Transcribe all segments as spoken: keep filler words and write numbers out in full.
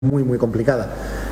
muy, muy complicada.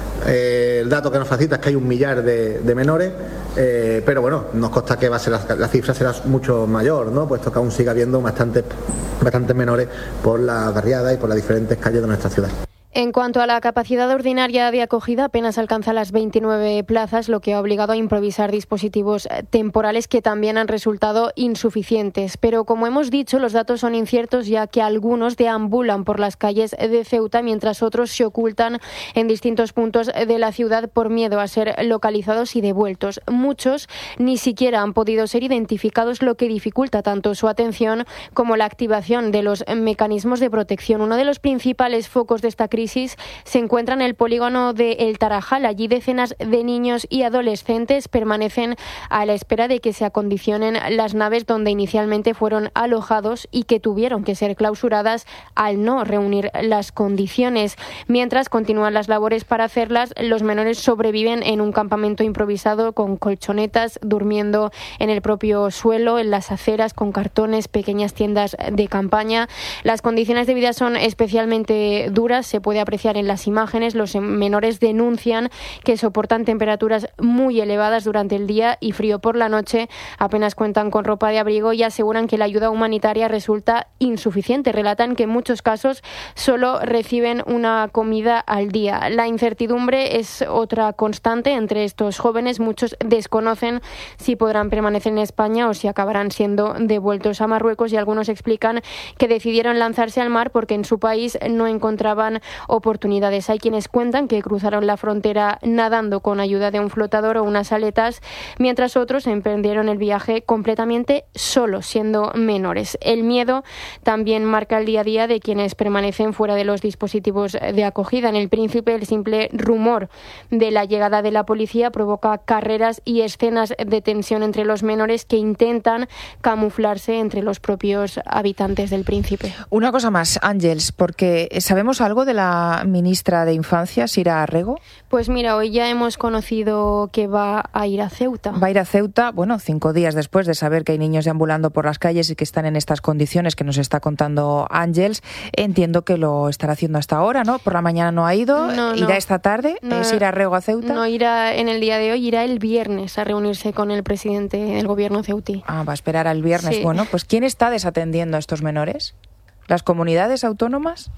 Eh, el dato que nos facilita es que hay un millar de, de menores, eh, pero bueno, nos consta que va a ser la, la cifra será mucho mayor, ¿no? Puesto que aún sigue habiendo bastantes, bastantes menores por las barriadas y por las diferentes calles de nuestra ciudad. En cuanto a la capacidad ordinaria de acogida, apenas alcanza las veintinueve plazas, lo que ha obligado a improvisar dispositivos temporales que también han resultado insuficientes. Pero, como hemos dicho, los datos son inciertos, ya que algunos deambulan por las calles de Ceuta, mientras otros se ocultan en distintos puntos de la ciudad por miedo a ser localizados y devueltos. Muchos ni siquiera han podido ser identificados, lo que dificulta tanto su atención como la activación de los mecanismos de protección. Uno de los principales focos de esta crisis crisis se encuentra en el polígono de El Tarajal. Allí decenas de niños y adolescentes permanecen a la espera de que se acondicionen las naves donde inicialmente fueron alojados y que tuvieron que ser clausuradas al no reunir las condiciones. Mientras continúan las labores para hacerlas, los menores sobreviven en un campamento improvisado con colchonetas, durmiendo en el propio suelo, en las aceras, con cartones, pequeñas tiendas de campaña. Las condiciones de vida son especialmente duras. Se puede apreciar en las imágenes. Los menores denuncian que soportan temperaturas muy elevadas durante el día y frío por la noche. Apenas cuentan con ropa de abrigo y aseguran que la ayuda humanitaria resulta insuficiente. Relatan que en muchos casos solo reciben una comida al día. La incertidumbre es otra constante entre estos jóvenes. Muchos desconocen si podrán permanecer en España o si acabarán siendo devueltos a Marruecos, y algunos explican que decidieron lanzarse al mar porque en su país no encontraban oportunidades. Hay quienes cuentan que cruzaron la frontera nadando con ayuda de un flotador o unas aletas, mientras otros emprendieron el viaje completamente solos, siendo menores. El miedo también marca el día a día de quienes permanecen fuera de los dispositivos de acogida. En El Príncipe, el simple rumor de la llegada de la policía provoca carreras y escenas de tensión entre los menores que intentan camuflarse entre los propios habitantes del Príncipe. Una cosa más, Ángeles, porque ¿sabemos algo de la ministra de Infancia, Sira Arrego? Pues mira, hoy ya hemos conocido que va a ir a Ceuta. Va a ir a Ceuta, bueno, cinco días después de saber que hay niños deambulando por las calles y que están en estas condiciones que nos está contando Ángeles. Entiendo que lo estará haciendo hasta ahora, ¿no? Por la mañana no ha ido, no, irá no. esta tarde. No, ¿Es Sira Arrego a Ceuta? No irá en el día de hoy, irá el viernes a reunirse con el presidente del gobierno ceutí. Ah, va a esperar al viernes. Sí. Bueno, pues ¿quién está desatendiendo a estos menores? ¿Las comunidades autónomas?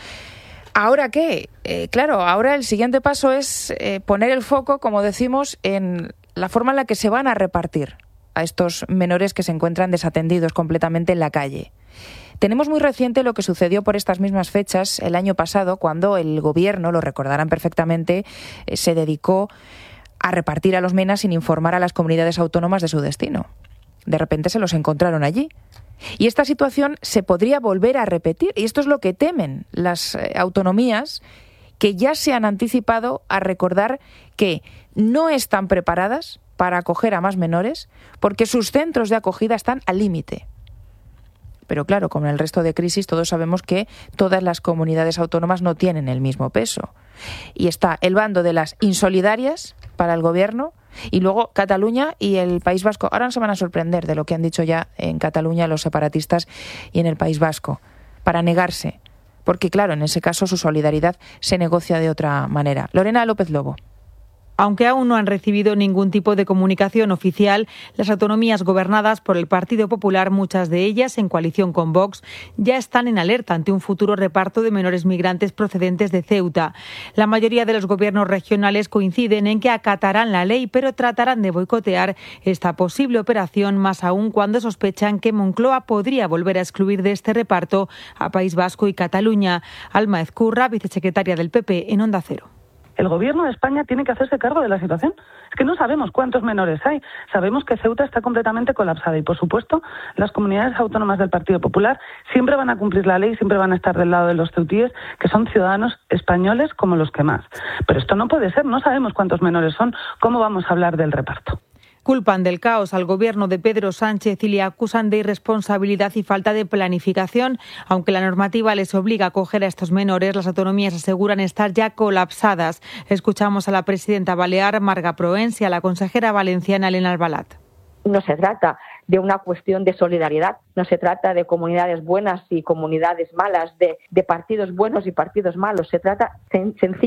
¿Ahora qué? Eh, claro, ahora el siguiente paso es eh, poner el foco, como decimos, en la forma en la que se van a repartir a estos menores que se encuentran desatendidos completamente en la calle. Tenemos muy reciente lo que sucedió por estas mismas fechas el año pasado, cuando el gobierno, lo recordarán perfectamente, eh, se dedicó a repartir a los MENA sin informar a las comunidades autónomas de su destino. De repente se los encontraron allí. Y esta situación se podría volver a repetir, y esto es lo que temen las eh, autonomías, que ya se han anticipado a recordar que no están preparadas para acoger a más menores porque sus centros de acogida están al límite. Pero claro, como en el resto de crisis, todos sabemos que todas las comunidades autónomas no tienen el mismo peso. Y está el bando de las insolidarias para el gobierno, y luego Cataluña y el País Vasco. Ahora no se van a sorprender de lo que han dicho ya en Cataluña los separatistas y en el País Vasco, para negarse. Porque claro, en ese caso su solidaridad se negocia de otra manera. Lorena López Lobo. Aunque aún no han recibido ningún tipo de comunicación oficial, las autonomías gobernadas por el Partido Popular, muchas de ellas en coalición con Vox, ya están en alerta ante un futuro reparto de menores migrantes procedentes de Ceuta. La mayoría de los gobiernos regionales coinciden en que acatarán la ley, pero tratarán de boicotear esta posible operación, más aún cuando sospechan que Moncloa podría volver a excluir de este reparto a País Vasco y Cataluña. Alma Ezcurra, vicesecretaria del P P en Onda Cero. El gobierno de España tiene que hacerse cargo de la situación. Es que no sabemos cuántos menores hay. Sabemos que Ceuta está completamente colapsada y, por supuesto, las comunidades autónomas del Partido Popular siempre van a cumplir la ley, siempre van a estar del lado de los ceutíes, que son ciudadanos españoles como los que más. Pero esto no puede ser, no sabemos cuántos menores son. ¿Cómo vamos a hablar del reparto? Culpan del caos al gobierno de Pedro Sánchez y le acusan de irresponsabilidad y falta de planificación. Aunque la normativa les obliga a acoger a estos menores, las autonomías aseguran estar ya colapsadas. Escuchamos a la presidenta balear, Marga Proens, y a la consejera valenciana, Elena Albalat. No se trata de una cuestión de solidaridad. No se trata de comunidades buenas y comunidades malas, de, de partidos buenos y partidos malos. Se trata sen- sencillamente